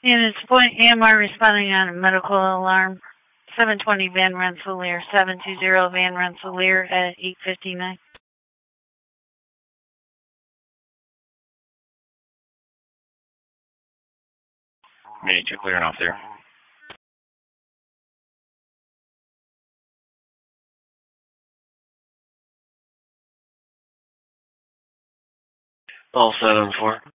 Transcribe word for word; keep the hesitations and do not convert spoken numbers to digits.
And it's point A M R responding on a medical alarm. seven twenty Van Rensselaer, seven two zero Van Rensselaer at eight fifty-nine. Minute two clearing off there. All seven four.